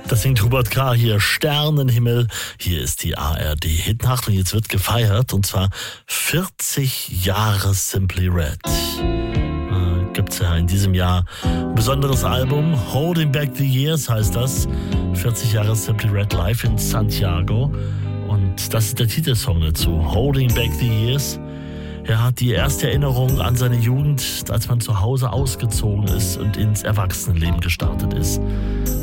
Das singt Hubert K. hier, Sternenhimmel. Hier ist die ARD-Hitnacht und jetzt wird gefeiert, und zwar 40 Jahre Simply Red. Gibt's ja in diesem Jahr ein besonderes Album, Holding Back the Years heißt das. 40 Jahre Simply Red live in Santiago. Und das ist der Titelsong dazu, Holding Back the Years. Er hat die erste Erinnerung an seine Jugend, als man zu Hause ausgezogen ist und ins Erwachsenenleben gestartet ist.